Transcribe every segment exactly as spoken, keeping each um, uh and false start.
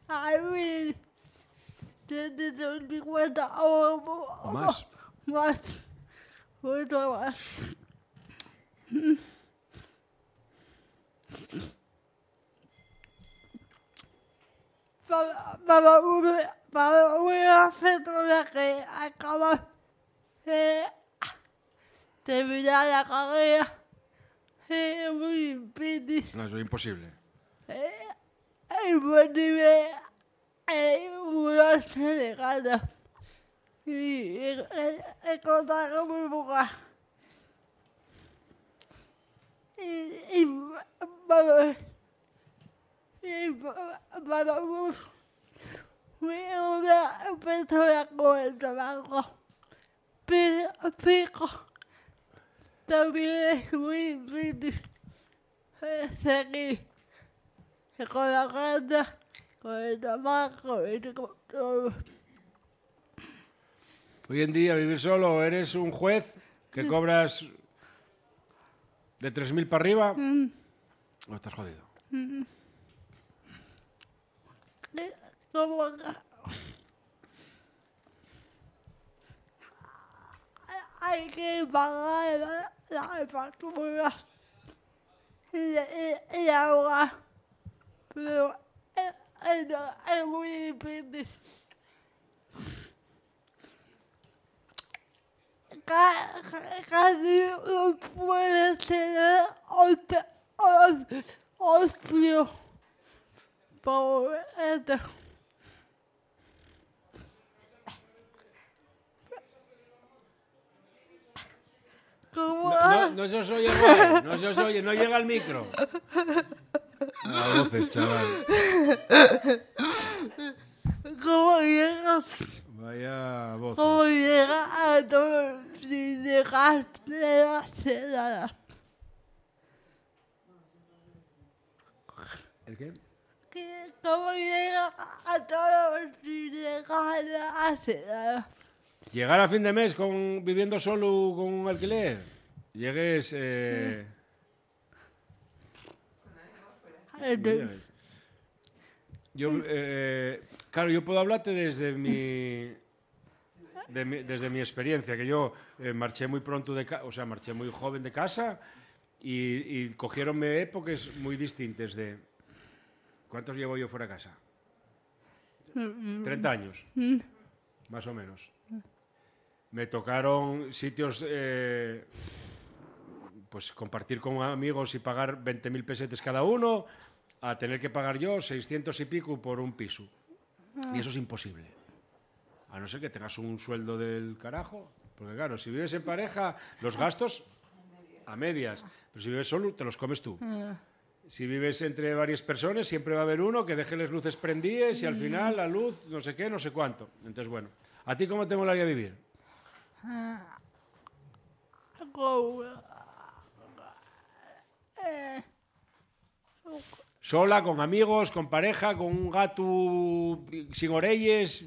Ay, ciento cincuenta o, ¿O más? Más. Mucho más. Para, para, una, para una persona que acaba de terminar la carrera es muy difícil. No, eso es imposible. Es imposible mudarse de casa y encontrar muy poca. Y, y para, y para un, una persona con el trabajo fijo también es muy difícil seguir con la casa, con el trabajo y con todo. Hoy en día vivir solo, eres un juez que cobras de tres mil para arriba, Mm. o estás jodido. Como hay que pagar las facturas y, y, y ahora, pero es, es, es muy difícil. Ca- ca- Casi no puede tener otra ocio por esto. Como No, no, no se os oye, guay, no se os oye, no llega al micro. A voces, chaval. ¿Cómo llegas? Vaya voces. ¿Cómo llegas a todo sin dejar de hacer nada? ¿El qué? ¿Qué- ¿Cómo llegas a todo sin dejar de hacer nada? Llegar a fin de mes con, viviendo solo con un alquiler. Llegues... Eh, Entonces, yo, eh, claro, yo puedo hablarte desde mi, de mi- desde mi experiencia, que yo eh, marché muy pronto de casa, o sea, marché muy joven de casa y, y cogieronme épocas muy distintas de... ¿Cuántos llevo yo fuera de casa? treinta años, más o menos. Me tocaron sitios, eh, pues compartir con amigos y pagar veinte mil pesetes cada uno, a tener que pagar yo seiscientos y pico por un piso. Y eso es imposible. A no ser que tengas un sueldo del carajo. Porque claro, si vives en pareja, los gastos a medias. Pero si vives solo, te los comes tú. Si vives entre varias personas, siempre va a haber uno que deje las luces prendidas y al final la luz, no sé qué, no sé cuánto. Entonces, bueno, ¿a ti cómo te molaría vivir? como, eh, Sola, con amigos, con pareja, con un gato sin orelles.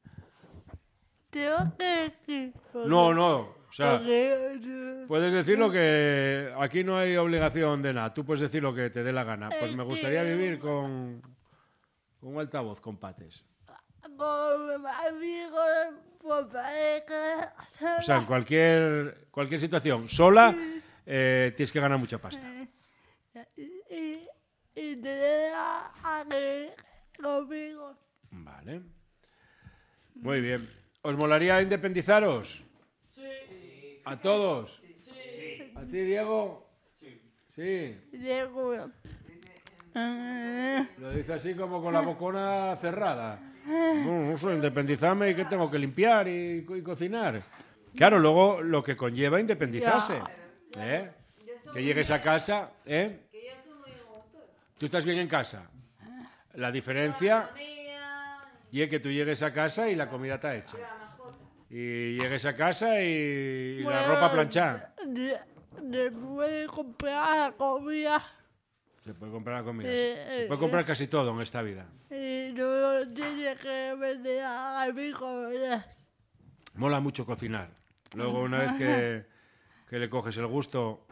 creo que sí. porque- No, no. O sea, porque, eh, puedes decir lo que... Aquí no hay obligación de nada. Tú puedes decir lo que te dé la gana. Pues me gustaría vivir con, con un altavoz, con pates. con amigos, por pareja, O sea, en cualquier, cualquier situación. Sola, eh, tienes que ganar mucha pasta. y, y, y tener a alguien conmigo. Vale. Muy bien. ¿Os molaría independizaros? Sí. ¿A todos? Sí. ¿A ti, Diego? Sí. Sí. Diego, eh, Lo dice así como con la bocona cerrada. No, no sé, independizarme y que tengo que limpiar y, co- y cocinar. Claro, luego lo que conlleva independizarse. ¿Eh? Que llegues a casa, ¿eh? ¿Tú estás bien en casa? La diferencia y es que tú llegues a casa y la comida está hecha. Y llegues a casa y, y la ropa planchada. de- Después de comprar la comida Se puede comprar la comida. Eh, Se eh, puede comprar casi todo en esta vida. y no tiene que vender a amigos, ¿verdad? Mola mucho cocinar. Luego, una vez que, que le coges el gusto...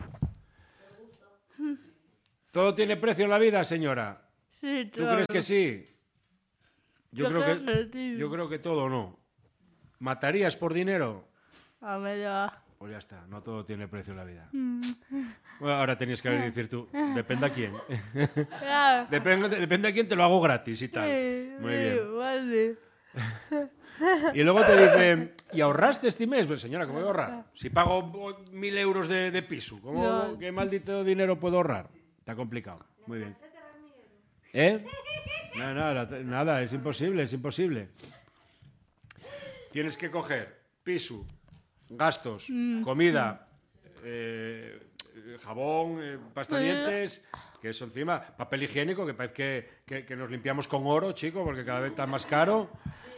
¿Todo tiene precio en la vida, señora? Sí, ¿Tú claro. crees que sí? Yo, Yo creo creo que, que sí. yo creo que todo no. ¿Matarías por dinero? A ver, ya. Pues ya está, no todo tiene precio en la vida. Mm. Bueno, ahora tenías que decir tú, depende a quién. Ya. depende, depende a quién, te lo hago gratis y tal. Sí, Muy sí, bien. vale. Y luego te dicen, ¿y ahorraste este mes? Pues señora, ¿cómo voy a ahorrar? Si pago mil euros de, de piso, ¿cómo, No. ¿qué maldito dinero puedo ahorrar? Está complicado. Muy bien. ¿Eh? No, nada, nada, es imposible, es imposible. Tienes que coger piso, gastos, comida, eh, jabón, eh, pasta de dientes, que eso encima, papel higiénico, que parece que, que, que nos limpiamos con oro, chico, porque cada vez está más caro.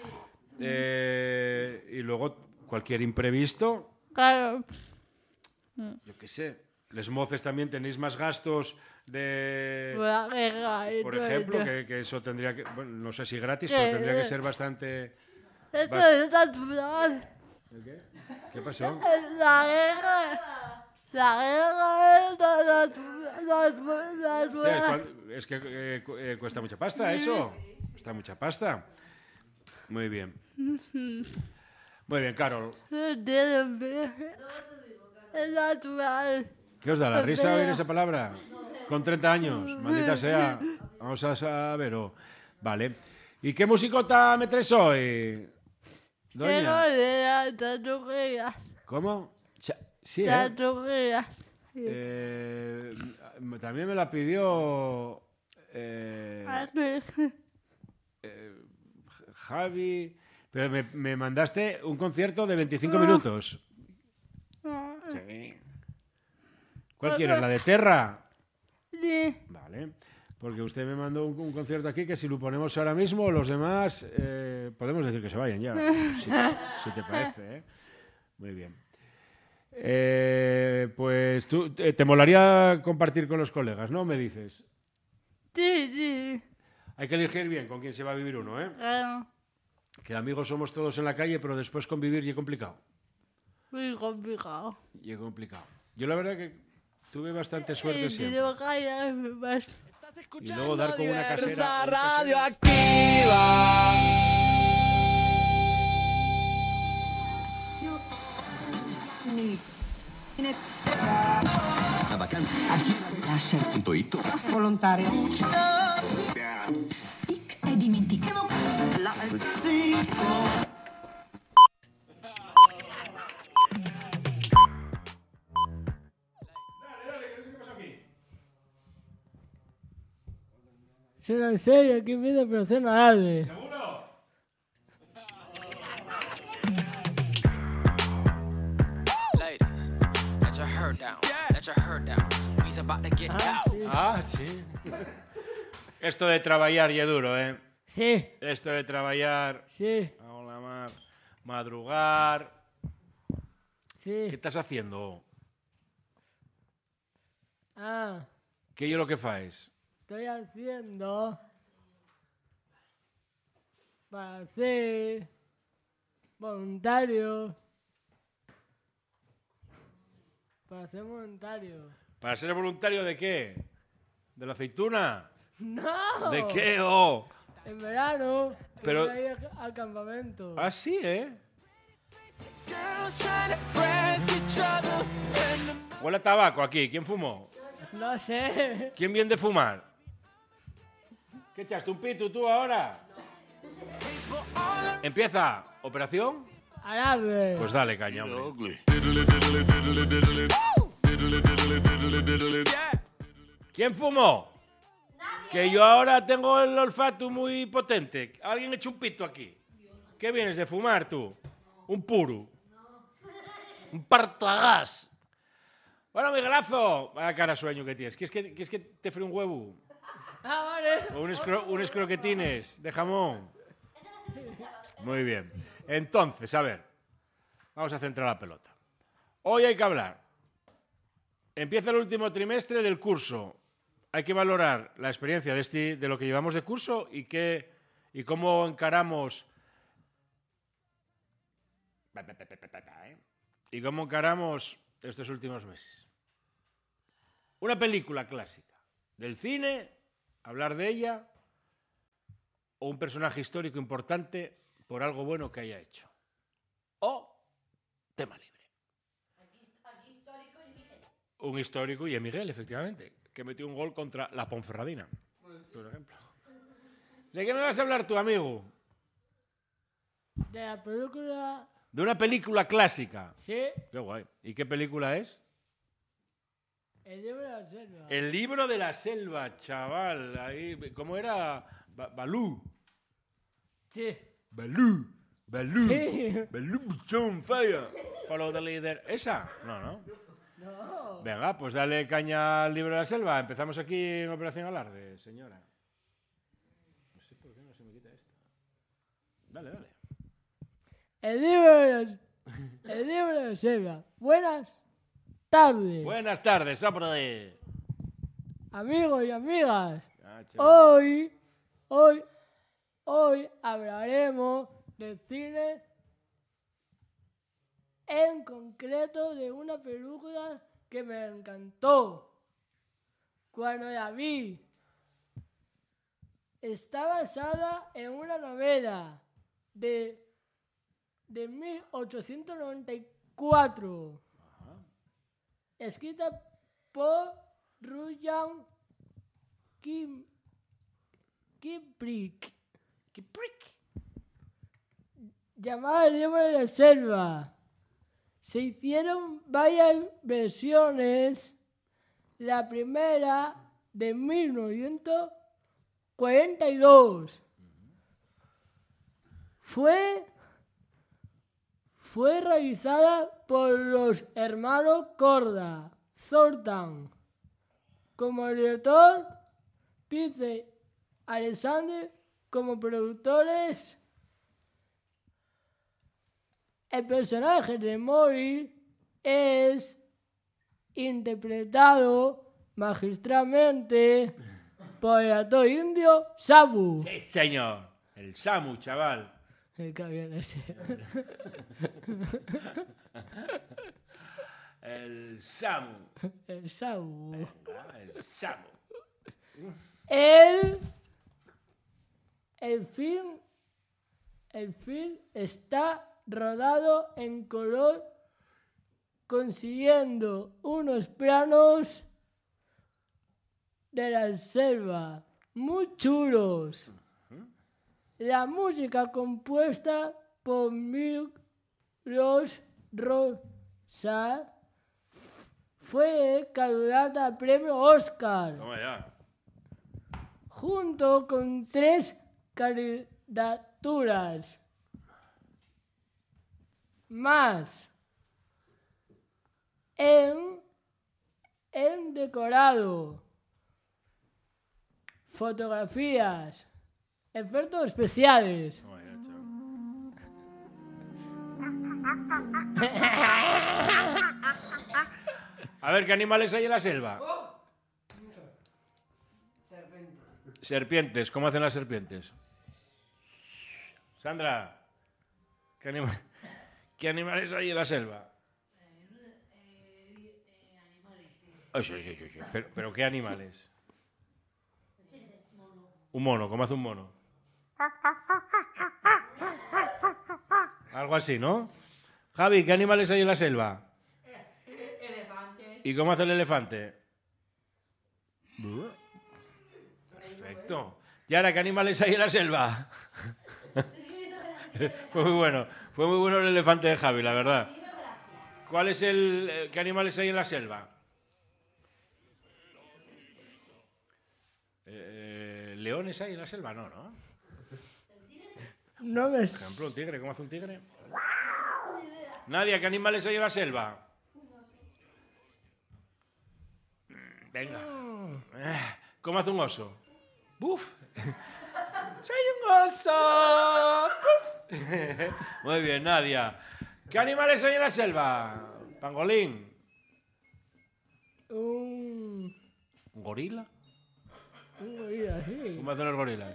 Eh, y luego cualquier imprevisto, Claro. yo qué sé. Les moces también tenéis más gastos de... Por la guerra y Por todo ejemplo, eso. que, que eso tendría que... Bueno, no sé si gratis, Sí, pero tendría que sí. ser bastante... Esto bast- es natural. ¿Qué? ¿Qué pasó? La guerra. La guerra es natu- natu- Sí, es, natural. cuan- es que eh, cu- eh, cuesta mucha pasta eso. Cuesta mucha pasta. Muy bien. Muy bien, Carol. No entiendo, pero es natural. ¿Qué os da la risa Feo. oír esa palabra? Con treinta años, maldita sea. Vamos a saber. oh. Vale. ¿Y qué musicota me traes hoy? Tengo Doña. de las tatuajes. ¿Cómo? Cha- Sí, ¿eh? Tatuajes. Eh, También me la pidió eh, eh, Javi. Pero me, me mandaste un concierto de veinticinco minutos. Sí. ¿Cuál quieres? ¿La de Terra? Sí. Vale. Porque usted me mandó un, un concierto aquí que si lo ponemos ahora mismo, los demás eh, podemos decir que se vayan ya. Si, si te parece, ¿eh? Muy bien. Eh, pues tú, eh, te molaría compartir con los colegas, ¿no? Me dices. Sí, sí. Hay que elegir bien con quién se va a vivir uno, ¿eh? Claro. Que amigos somos todos en la calle, pero después convivir y es complicado. Muy complicado. Y es complicado. Yo la verdad que tuve bastante suerte Y siempre. tengo callar más. Y luego dar con una casera. Diversa un casero. radioactiva. La vacanza aquí lascia.it volontario. e dimentichiamo Suena en serio, aquí viene, pero suena tarde. ¿Seguro? Ladies, let your hair down. Let your hair down. We's about to get down. Ah, sí. Esto de trabajar y es duro, ¿eh? Sí, Esto de trabajar, sí, hola mar, madrugar. ¿Qué sí. estás haciendo? Ah, ¿Qué yo lo que faes? estoy haciendo para ser voluntario. Para ser voluntario. ¿Para ser voluntario de qué? ¿De la aceituna? ¡No! ¿De qué? Oh. En verano. Pero- Pero... Ir a- al campamento. Ah, sí, ¿eh? Girls trying to press each other in the Huele a tabaco aquí. ¿Quién fumó? No sé. ¿Quién viene de fumar? ¿Qué echaste un pito tú ahora? Empieza. ¿Operación? Árabe. Pues dale, caña, hombre. ¿Quién fumó? Que yo ahora tengo el olfato muy potente. ¿Alguien echa un pito aquí? ¿Qué vienes de fumar tú? Un puro. Un partagás. Bueno, Miguelazo. Vaya cara sueño que tienes. ¿Quieres que, ¿quieres que te fríe un huevo? Ah, vale. O unos, cro- unos croquetines de jamón. Muy bien. Entonces, a ver. Vamos a centrar la pelota. Hoy hay que hablar. Empieza el último trimestre del curso. Hay que valorar la experiencia de, este, de lo que llevamos de curso y, qué, y cómo encaramos... ¿eh? Y cómo encaramos estos últimos meses. Una película clásica del cine, hablar de ella, o un personaje histórico importante por algo bueno que haya hecho. O tema libre. Aquí, aquí histórico y Miguel. Un histórico y es Miguel, efectivamente, que metió un gol contra la Ponferradina, por ejemplo. ¿De qué me vas a hablar tú, amigo? De la película... De una película clásica. Sí, Qué guay. ¿Y qué película es? el libro de la selva. El libro de la selva, chaval. Ahí, ¿cómo era? Ba- Balú. Sí. Balú. Balú. Sí. Balú, Buchón, fire. Follow the leader. ¿Esa? No, no. No. Venga, pues dale caña al libro de la selva. Empezamos aquí en Operación Alarde, señora. No sé por qué no se me quita esto. Dale, dale. El libro de la, el libro de la selva. Buenas tardes, Buenas tardes, Sopre. amigos y amigas. Ah, chaval. Hoy, hoy, hoy hablaremos del cine, en concreto de una película que me encantó cuando la vi. Está basada en una novela de, de mil ochocientos noventa y cuatro, escrita por Rudyard Kim, Kipling, llamada El libro de la selva. Se hicieron varias versiones. La primera de mil novecientos cuarenta y dos fue, fue realizada por los hermanos Korda Zoltan, como director, Peter Alexander como productores. El personaje de Mori es interpretado magistralmente por el actor indio Sabu. Sí, señor. El Samu, chaval. El cabrón ese. El Samu. El Sabu. Venga, el Samu. El, el film, el film está rodado en color, consiguiendo unos planos de la selva muy chulos. La música compuesta por Milk Rosa fue candidata al premio Oscar, Toma ya. junto con tres candidaturas más en, en decorado, fotografías, efectos especiales. Toma ya, chaval. A ver, ¿qué animales hay en la selva? Serpientes. ¿Cómo hacen las serpientes? Sandra, ¿qué, anima- ¿qué animales hay en la selva? Ay, sí, sí, sí, sí. Pero, pero ¿qué animales? Un mono. ¿Cómo hace un mono? Algo así, ¿no? Javi, ¿qué animales hay en la selva? Elefante. ¿Y cómo hace el elefante? Perfecto. ¿Y ahora qué animales hay en la selva? Fue muy bueno. Fue muy bueno el elefante de Javi, la verdad. ¿Cuál es el... eh, ¿Qué animales hay en la selva? Eh, ¿Leones hay en la selva? No, ¿no? No me... Por ejemplo, un tigre. ¿Cómo hace un tigre? Nadia, ¿qué animales hay en la selva? Mm, Venga. Eh, ¿Cómo hace un oso? ¡Buf! ¡Soy un oso! ¡Buf! Muy bien, Nadia. ¿Qué animales hay en la selva? Pangolín. Un... ¿Un gorila? un gorila así. ¿Cómo hacen los gorilas?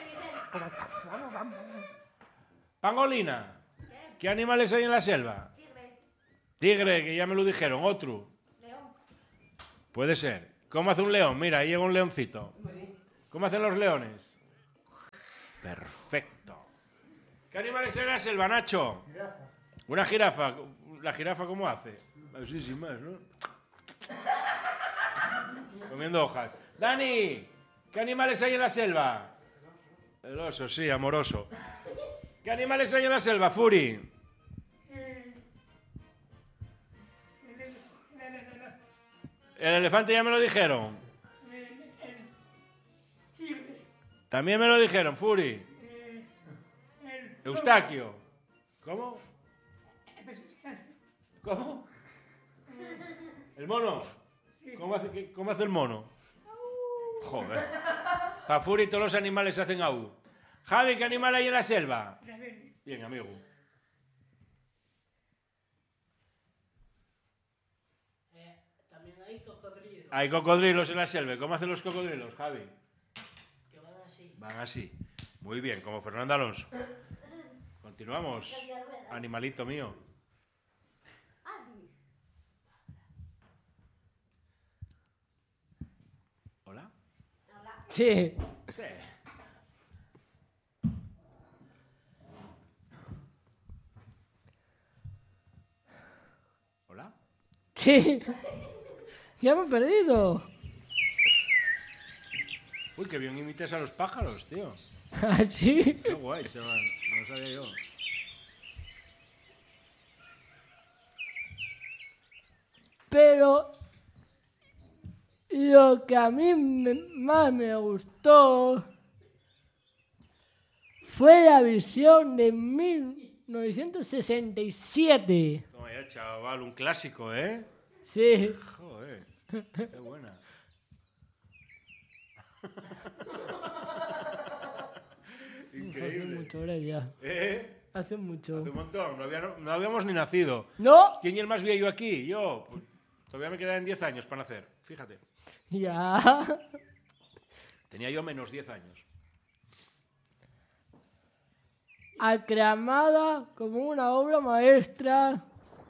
Pangolina. ¿Qué animales hay en la selva? Tigre, que ya me lo dijeron. Otro. Puede ser. ¿Cómo hace un león? Mira, ahí llega un leoncito. ¿Cómo hacen los leones? Perfecto. ¿Qué animales hay en la selva, Nacho? Una jirafa. ¿La jirafa cómo hace? Así sin más, ¿no? Comiendo hojas. Dani, ¿qué animales hay en la selva? El oso, sí, amoroso. ¿Qué animales hay en la selva, Furi? El elefante ya me lo dijeron. También me lo dijeron, Furi. Eustaquio. ¿Cómo? ¿Cómo? ¿El mono? ¿Cómo hace, qué- cómo hace el mono? Joder. Para Furi todos los animales hacen au. Javi, ¿qué animal hay en la selva? Bien, amigo. También hay cocodrilos Hay cocodrilos en la selva. ¿Cómo hacen los cocodrilos, Javi? que van así. Van así. Muy bien, como Fernando Alonso. Continuamos. Animalito mío. ¿Hola? Sí. Sí. ¿Hola? Sí. Ya me he perdido. Uy, qué bien imitas a los pájaros, tío. Así. Qué guay, chaval. No lo sabía yo. Pero lo que a mí me- más me gustó fue la visión de mil novecientos sesenta y siete. Toma ya, chaval, un clásico, ¿eh? Sí. Joder, qué buena. Hace Increíble. mucho ahora ya. ¿Eh? Hace mucho. Hace un montón, no, había- no habíamos ni nacido. No. ¿Quién es el más viejo aquí? Yo. Pues, todavía me quedan diez años para nacer, fíjate. Ya. Tenía yo menos diez años. Aclamada como una obra maestra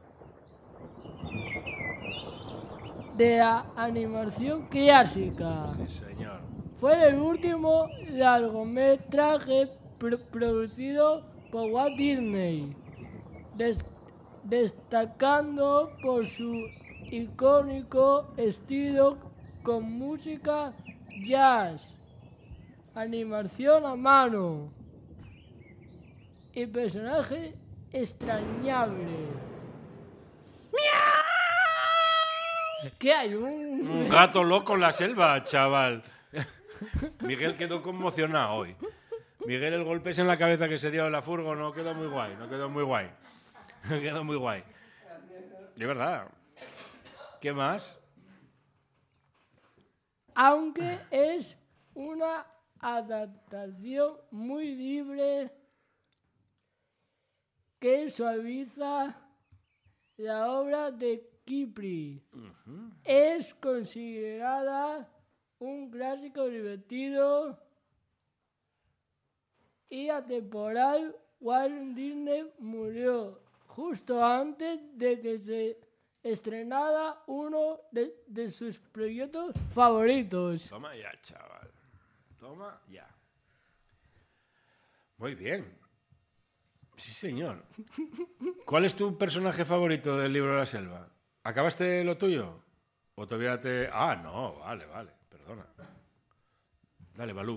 de la animación clásica. Sí, señor. Fue el último largometraje pro- producido por Walt Disney, des- destacando por su icónico estilo con música jazz, animación a mano y personajes extrañables. ¿Qué hay? Un... Un gato loco en la selva, chaval. Miguel quedó conmocionado hoy. Miguel, el golpe ese en la cabeza que se dio en la furgo no quedó muy guay, no quedó muy guay. No quedó muy guay. De verdad. ¿Qué más? Aunque es una adaptación muy libre que suaviza la obra de Kipri. Es considerada un clásico divertido y atemporal. Walt Disney murió justo antes de que se estrenara uno de, de sus proyectos favoritos. Toma ya, chaval. Toma ya. Muy bien. Sí, señor. ¿Cuál es tu personaje favorito del libro de la selva? ¿Acabaste lo tuyo? ¿O todavía te...? Ah, no, vale, vale. Perdona. Dale, Balú.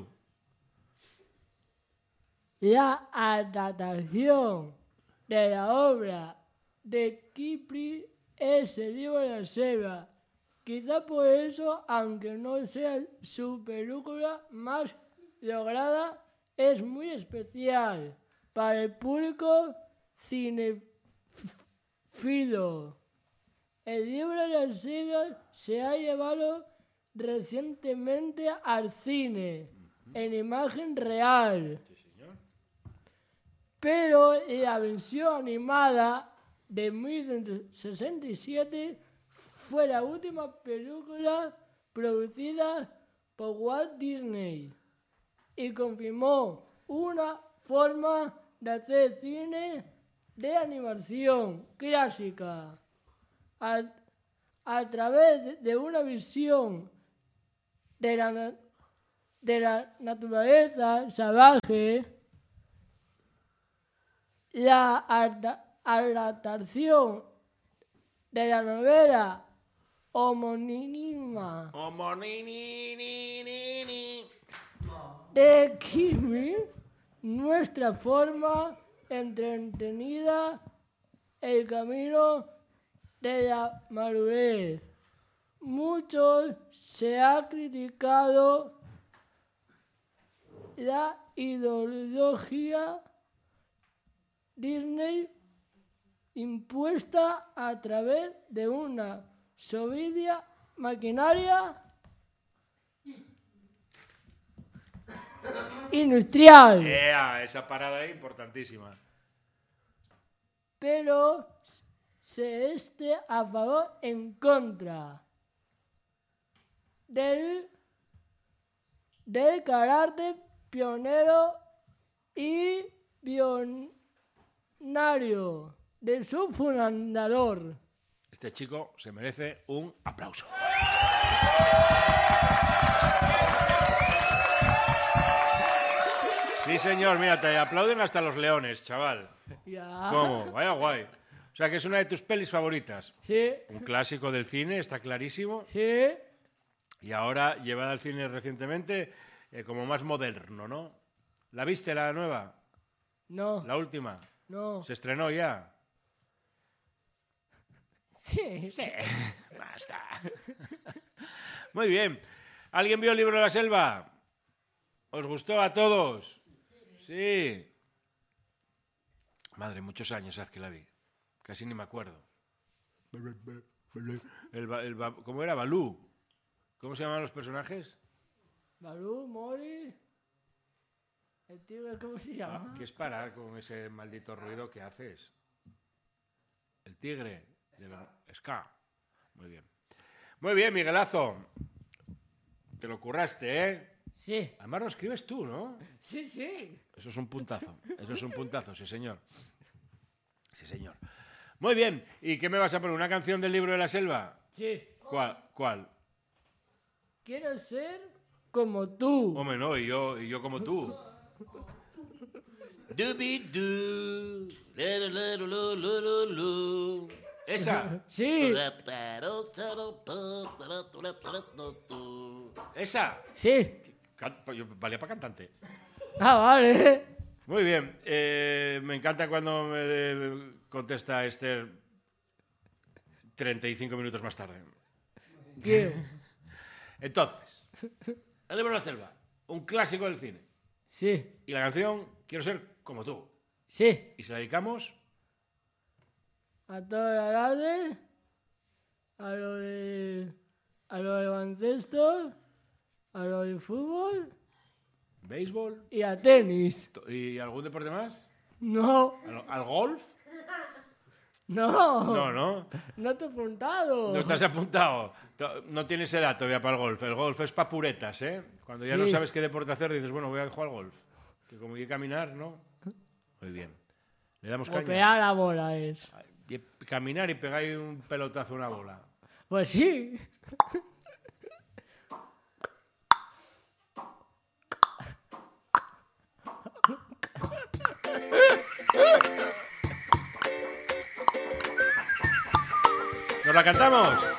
La adaptación de la obra de Kipri es el libro de la selva. Quizá por eso, aunque no sea su película más lograda, es muy especial para el público cinéfilo. El libro de la selva se ha llevado recientemente al cine en imagen real. Pero la versión animada de mil novecientos sesenta y siete fue la última película producida por Walt Disney y confirmó una forma de hacer cine de animación clásica a, a través de una visión de la, de la naturaleza salvaje, la adaptación adaptación de la novela homónima de Kimi, nuestra forma entretenida, el camino de la madurez. Muchos se ha criticado la ideología Disney impuesta a través de una soberbia maquinaria industrial. ¡Ea! Esa parada es importantísima. Pero se esté a favor en contra del, del carácter pionero y pionario de su fundador. Este chico se merece un aplauso. Sí, señor, mira, te aplauden hasta los leones, chaval. Ya. ¿Cómo? Vaya guay. O sea, que es una de tus pelis favoritas. Sí. Un clásico del cine, está clarísimo. Sí. Y ahora, llevada al cine recientemente, eh, como más moderno, ¿no? ¿La viste, la nueva? No. ¿La última? No. ¿Se estrenó ya? Sí. Sí. Basta. Muy bien. ¿Alguien vio el libro de la selva? ¿Os gustó a todos? Sí. Madre, muchos años hace que la vi. Casi ni me acuerdo. El, ba- el ba- ¿Cómo era? Balú. ¿Cómo se llamaban los personajes? Balú, Mori. El tigre, ¿cómo se llama? ¿Qué es parar con ese maldito ruido que haces? El tigre. De la... Ska. Muy bien. Muy bien, Miguelazo. Te lo curraste, ¿eh? Sí. Además lo escribes tú, ¿no? Sí, sí. Eso es un puntazo. Eso es un puntazo, sí, señor. Sí, señor. Muy bien. ¿Y qué me vas a poner? ¿Una canción del libro de la selva? Sí. ¿Cuál? ¿Cuál? Quiero ser como tú. Hombre, no, y yo, y yo como tú. Dubi-du, le-lu-lu-lu-lu-lu. ¿Esa? Sí. ¿Esa? Sí. Can- yo- Valía para cantante. Ah, vale. Muy bien. Eh, me encanta cuando me eh, contesta Esther treinta y cinco minutos más tarde. ¿Qué? Entonces, El libro de la selva, un clásico del cine. Sí. Y la canción, Quiero ser como tú. Sí. Y se la dedicamos A todas las edades, a lo de, a lo de baloncesto, a lo de fútbol béisbol y a tenis. to- y algún deporte más. No, ¿Al, al golf? no. No, no. No te he apuntado. No te has apuntado. To- No tienes edad todavía para el golf. El golf es para puretas, ¿eh? Cuando ya Sí. no sabes qué deporte hacer, dices, bueno, voy a jugar al golf. Que como hay que caminar, ¿no? Muy bien. Le damos caña. Golpear la bola es. Y caminar y pegáis un pelotazo a una bola. Pues sí. ¿Nos la cantamos?